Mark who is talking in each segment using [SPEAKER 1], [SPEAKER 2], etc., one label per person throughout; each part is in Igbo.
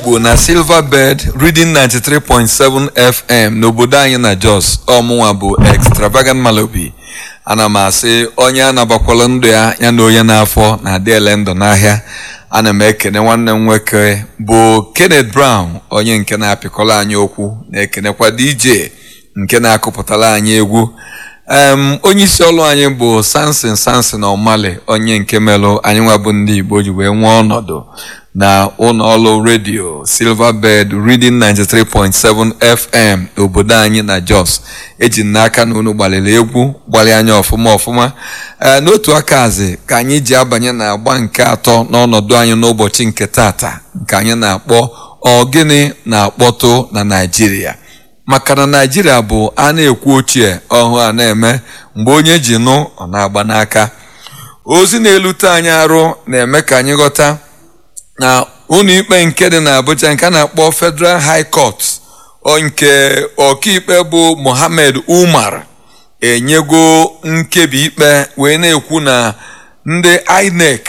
[SPEAKER 1] Igbo na Silverbird Reading 93.7 FM n'obodo anyị na Jos. Ọmụnwa bụ Extravagant Malobi. Ana m asị onye anabakwala ndụ ya na onye n'afọ na adịele ndụ n'ahịa. Ana m ekene nwanne m nwoke bụ Kenneth Brown, onye nke na-apịkọla anyị okwu, na-ekenekwa DJ nke na-akụpụtala anyị egwu. Onye isi ọlụ anyị bụ Samson Omale, onye nke melụ anyị nwa bụ ndị Igbo ji wee nwee ọnọdụ na ụlọ ọrụ redio Silverbird Reading 93.7 FM obodo anyị na Jos. Eji n'aka na unu gbalịrị egwu gbalị anya ọfụma n'otu aka azị ka anyị ji abanye na agba nke atọ n'ọnọdụ anyị n'ụbọchị nke tata, nke anyị na-akpọ Ogini na-akpọtụ na Naịjirịa. Maka na Naịjirịa bụ a na-ekwu ochie ọhụụ a na-eme mgbe onye ji nụ ọ na-agba n'aka. Ozi na-elute anyị arụ na-eme ka anyị ghọta na ụlọ ikpe nke dị na Abuja nke a na-akpọ Federal High Court nke ọkaikpe bụ Mohammed Umar enyego nkebi ikpe wee na-ekwu na ndị INEC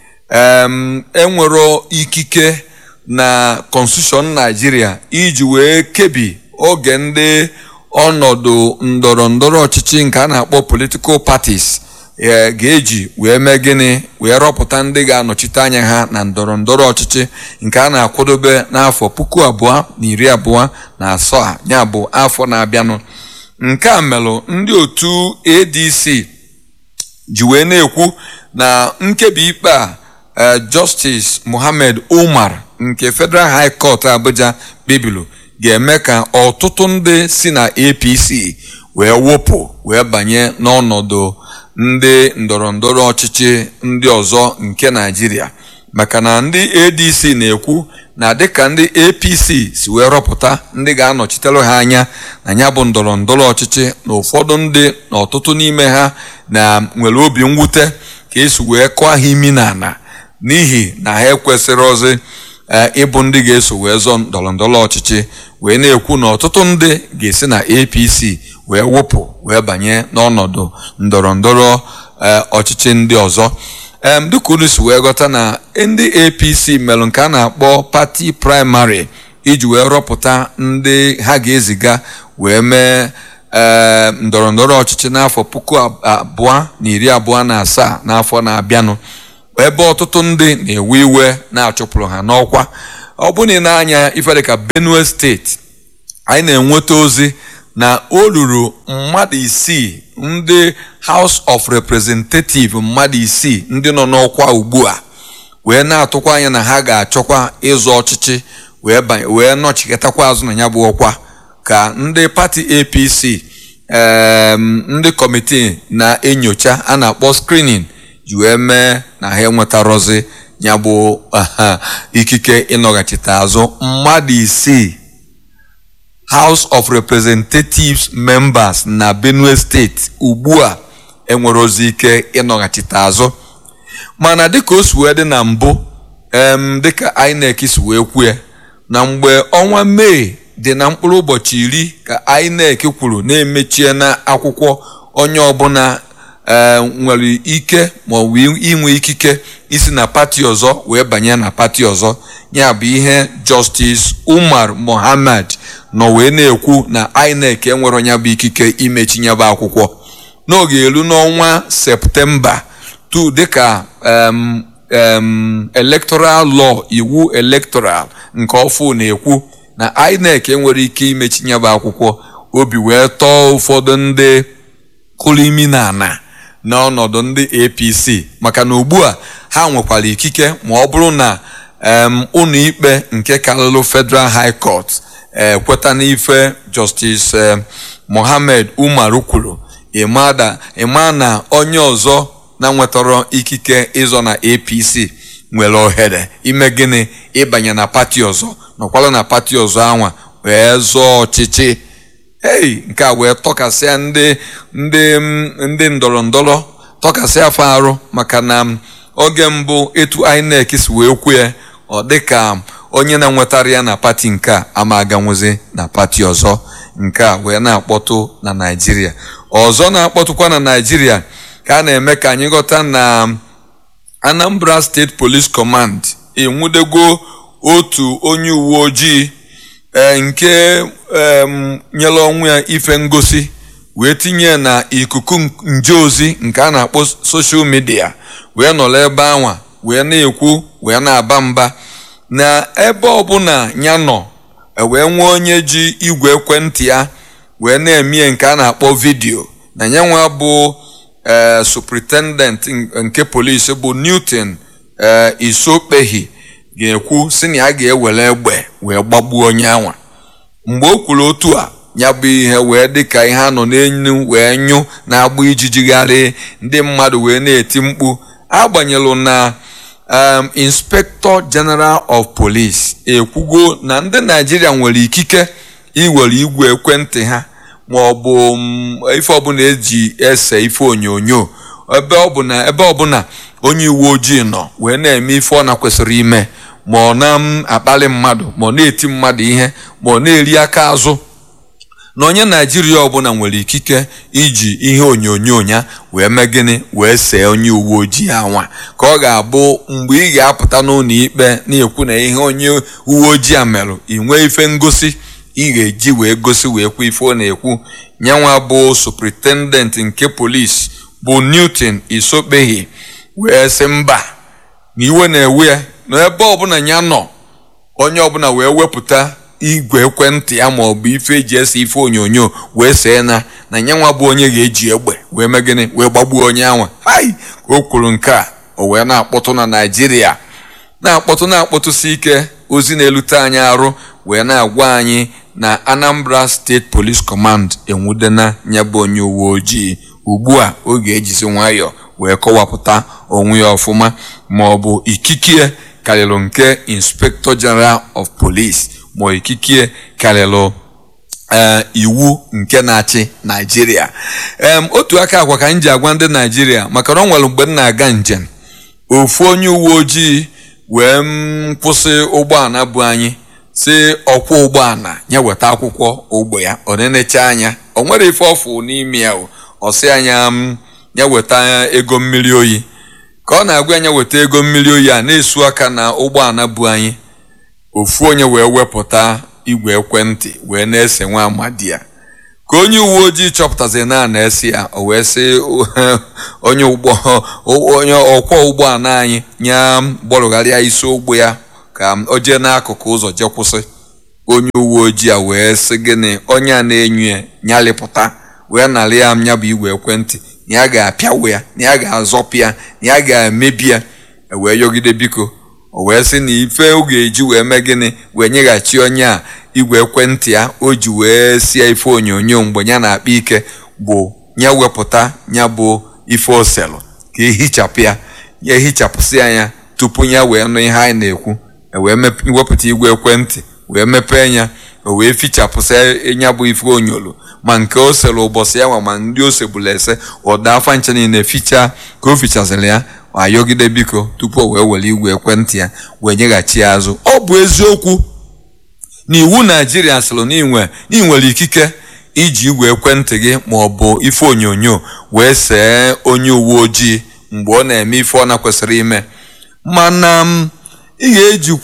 [SPEAKER 1] enwero ikike na Constitution Nigeria iji wee kebi oge ndị ọnọdụ ndọrọndọrọ ọchịchị nke a na-akpọ political parties ga-eji wee mee gịnị wee rọpụta ndị ga-anọchite anya ha na ndọrọndọrọ ọchịchị nke a na-akwadobe n'afọ 2027 ya bụ afọ na-abịanụ. Nke a melụ ndị otu ADC ji wee na-ekwu na nkebi ikpe a Justice Mohammed Umar nke Federal High Court Abuja kpebilu ga-eme ka ọtụtụ ndị si na APC wee wụpụ wee banye n'ọnọdụ ndị ndọrọndọrọ ọchịchị ndị ọzọ nke Naịjirịa. Maka na ndị ADC na-ekwu na dịka ndị APC si wee rọpụta ndị ga-anọchitere ha anya na ya bụ ndọrọndọrọ ọchịchị, na ụfọdụ ndị na ọtụtụ n'ime ha na nwere obi mwute ka esi wee kụọ ha imi n'ala n'ihi na ha ekwesịrị ọzọ ịbụ ndị ga-eso wee zọọ ndọrọndọrọ ọchịchị, wee na-ekwu na ọtụtụ ndị ga-esi na APC wee wụpụ wee banye n'ọnọdụ ndọrọndọrọ ọchịchị ndị ọzọ. Dịka unu si wee ghọta na ndị APC melụ nke a na-akpọ pati praịmarị iji wee rọpụta ndị ha ga-eziga wee mee ndọrọndọrọ ọchịchị n'afọ 2027 n'afọ na-abịanụ, ebe ọtụtụ ndị na-ewe iwe na-achụpụrụ ha n'ọkwa. Ọ bụ na anya ife dịka Benue steeti, anyị na-enweta ozi na o ruru mmadụ 6 ndị House of Representative mmadụ 6 ndị nọ n'ọkwa ugbu a wee na-atụkwa anya na ha ga-achọkwa ịzọ ọchịchị wee nọchikọtakwa azụ na ya bụ ọkwa, ka ndị pati APC ndị kọmitii na-enyocha a na-akpọ screening ji wee mee na ha enwetarọzi ya bụ ikike ịnọghachite azụ. Mmadụ 6 House of Representatives members na Benue State ugbu a enwere ozi ike ịnọghachite azụ. Mana dịka o si wee dị na mbụ, dịka INEC si wee kwue na mgbe ọnwa Mee dị na mkpụrụ ụbọchị 10 ka INEC kwuru na-emechie na akwụkwọ onye ọbụla nwere ike ma ọ bụ inwe ikike isi na pati ọzọ wee banye na pati ọzọ. Ya bụ ihe Justice Umar Mohammed nọ wee na-ekwu na INEC enwere onye bụ ikike imechi nyebe akwụkwọ n'oge elu n'ọnwa Septemba dịka electoral law, iwu electoral nke ọfụ na-ekwu na INEC enwere ike imechi nyebe akwụkwọ. Obi wee tọọ ụfọdụ ndị kụrụ imi n'ala n'ọnọdụ ndị APC, maka na ugbu a ha nwekwara ikike ma ọ bụrụ na ụlọ ikpe nke karịrị Federal High Court kweta n'ife Justice Mohammed Umar kwuru, ịma na onye ọzọ na-nwetara ikike ịzọ na APC nwere ohere ime gịnị ịbanye na pati ọzọ, nọkwara na pati ọzọ anwa wee zọọ ọchịchị. Nke a wee tọkasịa ndị ndọrọndọrọ tọkasịa afọ arụ, maka na oge mbụ etu INEC si wee kwue ọ dịka onye na-nwetara ya na pati nke a ama aganwuzi na pati ọzọ. Nke a wee na-akpọtụ na Naịjirịa ọzọ, na-akpọtụkwa na Naịjirịa ka a na-eme ka anyị ghọta na Anambra State Police Command enwudego otu onye uwe ojii nke nyere onwe ya ife ngosi wee tinye na ikuku nje ozi nke a na-akpọ social media wee nọrọ ebe anwa wee na-ekwu wee na-aba mba na ebe ọbụla ya nọ wee nwee onye ji igwe ekwentị ya wee na-eme nke a na-akpọ vidio na ya nwa bụ superintendent nke polisi bụ Newton Isokpehi ga-ekwu sị na ya ga-ewere egbe wee gbagbuo onye anwa. Mgbe o kwuru otu a ya bụ ihe wee dịka ihe anọ n'enyu wee nyụ na-agba ijijigharị ndị mmadụ wee na-eti mkpu agbanyelụ na Inspector General of Police ekwugo na ndị Naijiria nwere ikike iwere igwe ekwentị ha ma ọ bụ ife ọbụla eji ese ife onyonyo ebe ọbụla onye uwe ojii nọ wee na-eme ife ọ na-kwesịrị ime ma ọ na-akpali mmadụ ma ọ na-eti mmadụ ihe ma ọ na-eri aka azụ na onye Naijiria ọbụla nwere ikike iji ihe onyonyo ya wee mee gịnị wee see onye uwe ojii anwa ka ọ ga-abụ mgbe ị ga-apụta n'ụlọ ikpe na-ekwu na ihe onye uwe ojii a merụ ị nwee ife ngosi ị ga-eji wee gosi wee kwu ife ọ na-ekwu. Nyanwa bụ superintendent nke polisi bụ Newton Isokpehi wee sị mba na iwe na-ewe ya na ebe ọbụla ya nọ onye ọbụla wee wepụta igwe ekwentị ya ma ọ bụ ife eji ese ife onyonyo wee see na nyanwa bụ onye ga-eji egbe wee mee gịnị wee gbagbuo onye anwa. Hai ka o kwuru nke a o wee na-akpọtụ na Naijiria na-akpọtụsi ike ozi na-elute anyị arụ wee na-agwa anyị na Anambra State Police Command enwudena ya bụ onye uwe ojii. Ugbu a ọ ga-ejizi nwayọọ wee kọwapụta onwe ya ọfụma ma ọ bụ ikike karịrị nke Inspector General of Police ma ikike karịrị iwu nke na-achị Naijiria. Otu aka akwa ka m ji agwa ndị Naijiria maka na ọ nwere mgbe m na-aga njem ofu onye uwe ojii wee kwụsị ụgbọala bụ anyị si ọkwọ ụgbọala ya weta akwụkwọ ụgbọ ya ọ na-enecha anya o nwere ife ọfụ n'ime ya ọ sị anya ya weta ego mmiri oyi ka ọ na-agwa anya weta ego mmiri oyi a na-esu aka na ụgbọala bụ anyị ofu onye wee wepụta igwe ekwentị wee na-ese nwa amadi ya ka onye uwe ojii chọpụtazi na-ese ya o wee sị onye ọkwọ ụgbọala anyị nya gbọrọgharịa isi ụgbọ ya ka o jee n'akụkụ ụzọ jee kwụsị. Onye uwe ojii a wee sị gịnị onye a na-enyo ya nyalịpụta wee narị ya nya bụ igwe ekwentị na ya ga-apịawe ya na ya ga-azọpụ ya na ya ga-emebi ya wee yọgide biko o wee sị na ife ọ ga-eji wee mee gịnị wee nyeghachi onye a igwe ekwentị ya o ji wee sie ife onyonyo mgbe ya na-akpa ike bụ ya wepụta ya bụ ife oselụ ka ehichapụsị ya tupu ya wee nụ ihe anyị na-ekwu wee wepụta igwe ekwentị wee mepee ya o wee fichapụsị ya bụ ife onyolo ma nke o sere ụbọchị ya ma ndị ose bụla ese ụda afa ncha niile ficha ka o fichazịrị ya ayọgide biko tupu o wee were igwe ekwentị ya wee nyeghachi ya azụ. Ọ bụ eziokwu na iwu Naijiria sịrị na ị nwere ikike iji igwe ekwentị gị ma ọ bụ ife onyonyo wee see onye uwe ojii mgbe ọ na-eme ife ọ na-kwesịrị ime mana ị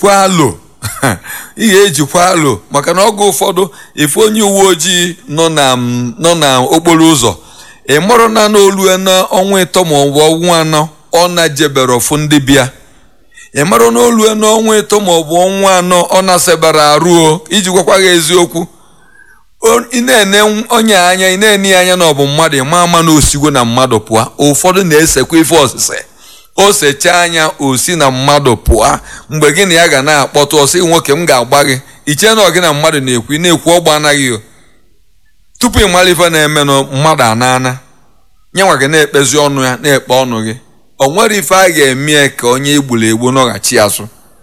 [SPEAKER 1] ga-ejikwa alo maka na oge ụfọdụ ife onye uwe ojii nọ na okporo ụzọ ị marụ na n'olu na ọnwa 3 ma ọ bụ ọnwa 4 ọ na-jebere ọfụ ndị bịa ị marụ n'olu na ọnwa 3 ma ọ bụ ọnwa 4 ọ na-asebara arụ iji gwakwa gị eziokwu ị na-ene onye anya ị na-ene anya na ọ bụ mmadụ ịma ama na osigwo na mmadụ pụọ. Ụfọdụ na-esekwa ife ọsịse o sechaa anya osi na mmadụ pụọ mgbe gị na ya ga na-akpọtụ ọsị nwoke m ga-agba gị iche na ọgị na mmadụ na-ekwu ọgba anaghị tupu ị mara ife na-eme na mmadụ anana nyenwa gị na-ekpezi ọnụ ya na-ekpe ọnụ gị o nwere ife a ga-eme ka onye egburu egbu nọghachi azụ.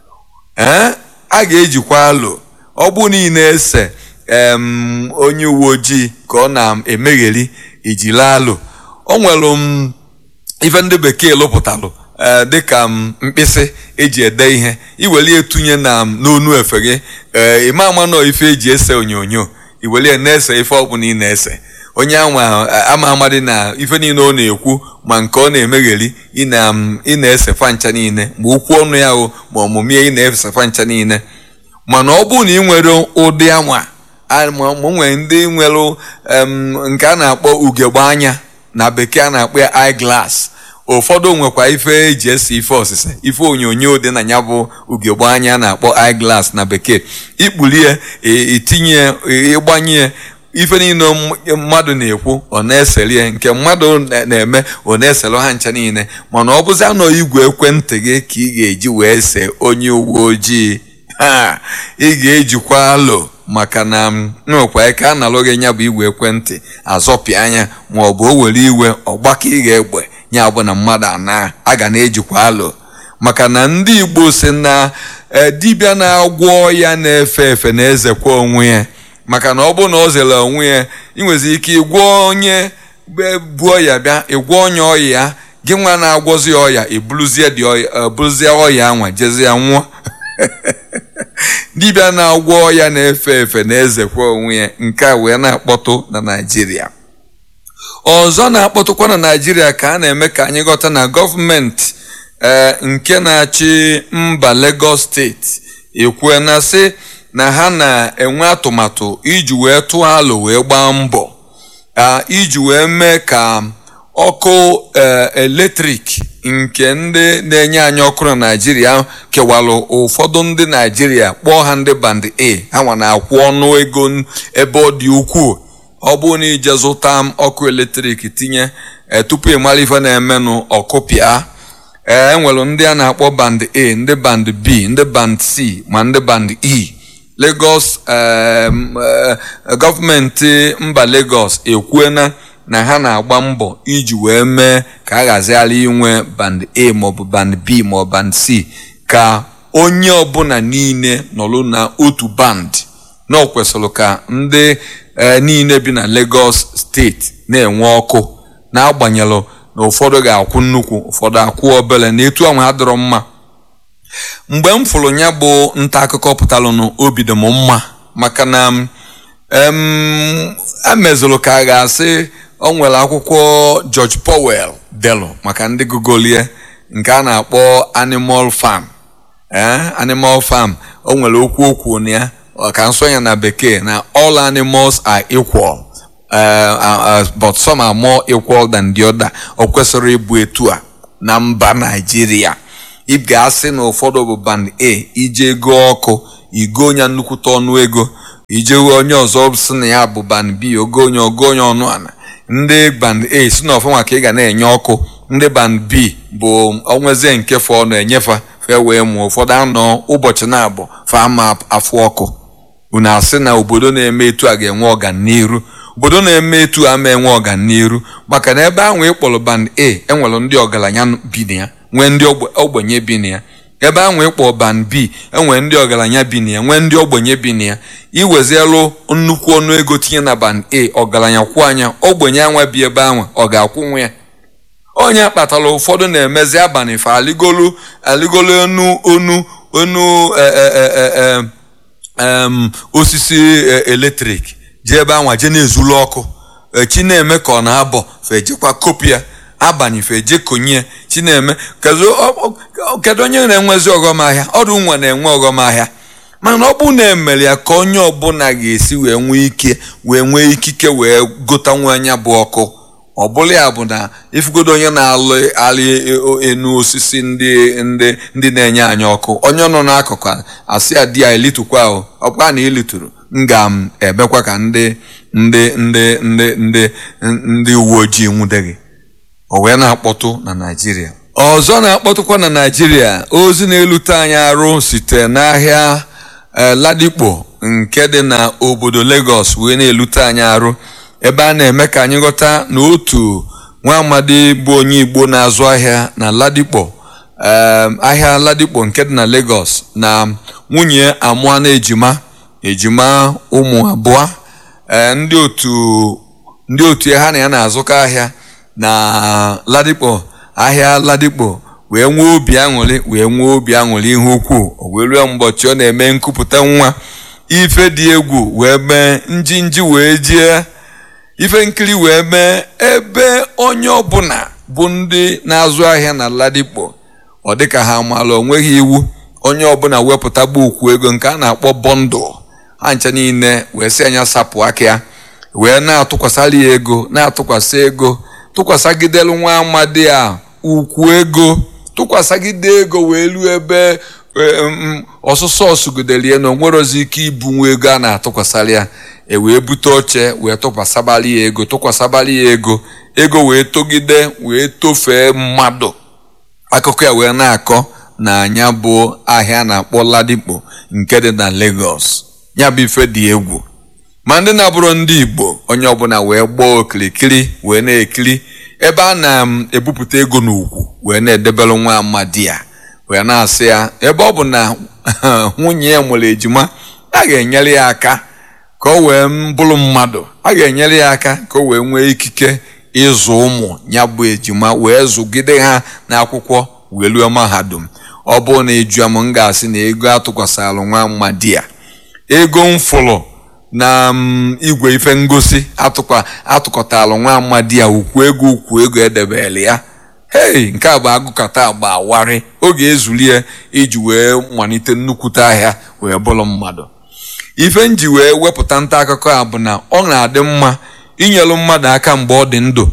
[SPEAKER 1] A ga-ejikwa alo ọ bụ na ị na-ese onye uwe ojii ka ọ na-emegheri ijiri alo o nwere ife ndị bekee lụpụtalụ dịka mkpịsị eji ede ihe iweli etunye n'onu efe gị ịma ama nọ ife eji ese onyonyo iweli na-ese ife ọbụla ị na-ese onye anwa ama amadi na ife niile ọ na-ekwu ma nke ọ na-emegheri ị na-esefa ncha niile ma okwu ọnụ ya ma ọmụmie ị na-esefa ncha niile. Mana ọ bụrụ na ị nwere ụdị anwa nwere ndị nwere nke a na-akpọ ugegbe anya na bekee a na-akpọ ya eyeglass. Ụfọdụ nwekwa ife eji ese ife ọsịsa ife onyonyo dị na ya bụ ugegbe anya a na-akpọ eyeglass na bekee. Ikpulie itinye ịgbanye ife niile mmadụ na-ekwu ọ na-eseli nke mmadụ na-eme ọ na-eselu ha ncha niile. Mana ọ bụzi anọ igwe ekwentị gị ka ị ga-eji wee see onye uwe ojii ị ga-ejikwa alo maka na nwekwa ike a nalụ gị nya bụ igwe ekwentị azọpịa anya ma ọ bụ o were iwe ọgbaka ị ga-egbe nya bụ na mmadụ a ga na-ejikwa alo. Maka na ndị Igbo si na dibịa na-agwọ ya na-efe efe na-ezekwa onwe ya. Maka na ọ bụ na ọ zere onwe ya ị nwezi ike ịgwọ onye bu ọya bịa ịgwọ onye ọya ya gị nwa na-agwọzi ọya eburuzie ọya anwa jezie nwụọ. Dibịa na-agwọ ya na-efe efe na-ezekwa onwe ya. Nke a wee na-akpọtụ na Naịjirịa. Ọzọ na-akpọtụkwa na Naịjirịa ka a na-eme ka anyị ghọta na gọọmenti nke na-achị mba Lagos steeti ekwue na sị na ha na-enwe atụmatụ iji wee tụọ alo wee gbaa mbọ iji wee mee ka ọkụ eletrik nke ndị na-enye anyị ọkụ na Naịjirịa kewalụ ụfọdụ ndị Naịjirịa kpọọ ha ndị band A. Ha nwa na-akwụ ọnụ ego ebe ọ dị ukwuu. Ọ bụrụ na ije zụta ọkụ eletrik tinye tupu ịmara ife na-emenụ ọkụpịa. Enwere ndị a na-akpọ band A, ndị band B, ndị band C ma ndị band E. Lagos gọọmenti mba Lagos ekwuena na ha na-agba mbọ iji wee mee ka a ghazigharị inwe band A maọbụ band B maọbụ band C ka onye ọbụla niile nọrụ na otu band. Na ọ kwesịrị ka ndị niile bi na Lagos steeti na-enwe ọkụ na-agbanyelụ na ụfọdụ ga-akwụ nnukwu ụfọdụ akwụ obere na etu ahụ adịrọ mma. Mgbe m fụrụ ya bụ nta akụkọ pụtalụ n'obi dị m mma maka na emezụrụ ka a ga-asị o nwere akwụkwọ George Powell delụ maka ndị gogolie nke a na-akpọ Animal Farm. Animal Farm o nwere okwu na ya ka nsọ ya na bekee na all animals are equal but some are more equal than the other. O kwesịrị ịbụ etu a na mba Naịjirịa. Ị ga-asị na ụfọdụ bụ band A ije ego ọkụ igo onye nnukwute ọnụ ego ije onye ọzọ si na ya bụ band B ogo onye ọnụ ana. Ndị band A si na ọfụma ka ị ga na-enye ọkụ. Ndị band B bụ onwezie nke fọ na-enyefa fe wee mụọ ụfọdụ anọ ụbọchị na-abụ fama afụ ọkụ. Unu asị na obodo na-eme etu a ga-enwe ọganiru. Obodo na-eme etu a ma enwe ọganiru maka na ebe ahụ ịkpọrọ band A enwere ndị ọgaranya bi na ya nwee ndị ogbenye bi na ya. Ebe ahụ ịkpọ band B enwere ndị ọgaranya bi na ya nwee ndị ogbenye bi na ya. Iwezielụ nnukwu ọnụ ego tinye na band A ọgaranya kwụ anya ogbenye anwa bi ebe ahụ ọ ga-akwụnwe ya. Onye kpatara ụfọdụ na-emezi abalị fa aligolu onu osisi eletrik jee ebe anwa je na-ezulu ọkụ. Chi na-eme ka ọ na-abọ fejekwa kopia abanye feje konye chi na-eme kedu onye na-enwezi ọghọmahịa. Ọdụ nwa na-enwe ọghọmahịa mana ọ bụ na-emere ya ka onye ọbụla ga-esi wee nwee ikike wee gota nwe anya bụ ọkụ. Ọ bụla ya bụ na ifugodo onye na-alị enu osisi ndị na-enye anyị ọkụ onye nọ n'akụkụ asị ya di ya elitukwa ahụ ọkwa na ilituru m ga-ebekwa ka ndị uwe ojii nwudeghị. O wee na-akpọtụ na Naịjirịa. Ọzọ na-akpọtụkwa na Naịjirịa ozi na-elute anyị arụ site n'ahịa Ladipo nke dị na obodo Lagos wee na-elute anyị arụ ebe a na-eme ka anyị ghọta na otu nwa amadi bụ onye Igbo na-azụ ahịa na Ladipo ahịa Ladipo nke dị na Lagos na nwunye amụọ na ejima ụmụ abụọ. Ndị otu ha na ya na-azụkọ ahịa na Ladipo ahịa Ladipo wee nwee obi aṅụrị ihe ukwuu. O wee ruo ụbọchị ọ na-eme nkupụta nwa ife dị egwu wee mee njinji wee jie ife nkiri wee mee ebe onye ọbụla bụ ndị na-azụ ahịa na Ladipo ọ dịka ha maala onweghị iwu onye ọbụla wepụtagbu ukwu ego nke a na-akpọ bọndụl ha ncha niile wee sị anya sapụ aka ya wee na-atụkwasịrị ego na-atụkwasị ego tụkwasagidelu nwa amadi a ukwu ego tụkwasagide ego wee luo ebe ọsụsọ ọsụgodelie na onwerozi ike ibunwe ego a na-atụkwasịrị ya wee bute oche wee tụkwasabali ya ego tụkwasabali ya ego wee togide wee tofee mmadụ. Akụkọ ya wee na-akọ na anya bụ ahịa na-akpọ Ladipo nke dị na Lagos. Ya bụ ife dị egwu ma ndị na-abụrụ ndị Igbo onye ọbụla wee gbaa okirikiri wee na-ekiri ebe a na-ebupụta ego n'ukwu wee na-edebelu nwa amadi ya wee na-asị ya ebe ọ bụ na nwunye ya nwere ejima a ga-enyere ya aka ka o wee bụrụ mmadụ, a ga-enyere ya aka ka o wee nwee ikike ịzụ ụmụ ya bụ ejima wee zụgide ha n'akwụkwọ wee luo mahadum. Ọ bụ na eju m ga-asị na ego atụkwasịrị nwa amadi ya ego mfụlụ na igwe ife ngosi atụkọtalụ nwa amadi ya ukwu ego edebele ya. Hei, nke a bụ agụkọta agba awarị oge ezulie iji wee malite nnukwute ahịa wee bụrụ mmadụ. Ife nji wee wepụta nta akụkọ a bụ na ọ na-adị mma inyelu mmadụ aka mgbe ọ dị ndụ.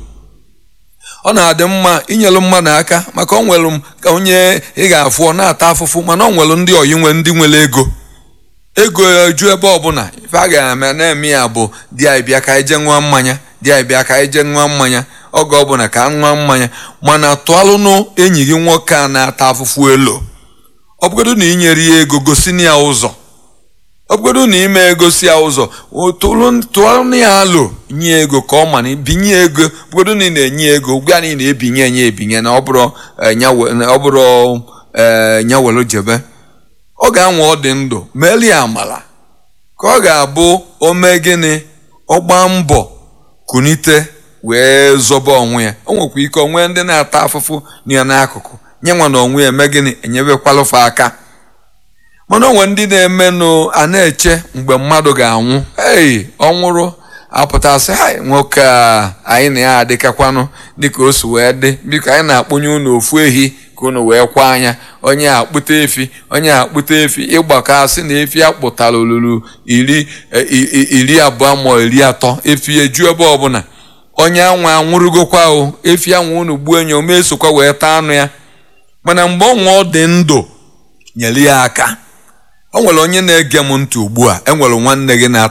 [SPEAKER 1] Ọ na-adị mma inyelu mmadụ aka maka ọ nwere ka onye ị ga-afụ ọ na-ata afụfụ mana ọ nwere ndị oyi ndị nwere ego eju ebe ọbụla ife a ga-eme na-eme ya bụ di anyị bịa ka anyị jee ṅụọ mmanya, di anyị bịa ka anyị jee ṅụọ mmanya oge ọbụla ka ṅụọ mmanya mana tụalụnụ enyi gị nwoke a na-ata afụfụ elo. Ọ bụgodu na inyere ya ego gosi ya ụzọ, ọ bụgodu na ime egosi ya ụzọ tụalụnụ ya alụ nye ego ka ọ mana binye ego bụgodu na ị na-enye ego gwa na ị na-ebinye ebinye na ọ bụrụ nyawelu jebe. Ọ ga-anwa ọ dị ndụ meeli ya amala ka ọ ga-abụ ome gịnị ọ gbaa mbọ kunite wee zọba onwe ya. O nwekwa ike onwe ndị na-ata afụfụ na ya n'akụkụ nye nwa na onwe ya eme gịnị enyebekwalụfa aka mana onwe ndị na-emenụ a na-eche mgbe mmadụ ga-anwụ ọ nwụrụ apụtasị ha nwoke a anyị na ya adịkakwanụ dịka o si wee dị biko anyị na-akpụnye unu ofu ehi ka unu wee kwa anya onye akpụta efi ịgbakọ asị na efi akpụtara olulu 20 ma 30 efi eju ebe ọbụla onye anwa anwụrụgokwa o efi anwa unu gbuo enyi o mesokwa wee taa anụ ya mana mgbe ọ dị ndụ nyere ya aka. O nwere onye na-ege m ntị ugbu a enwere nwanne gị na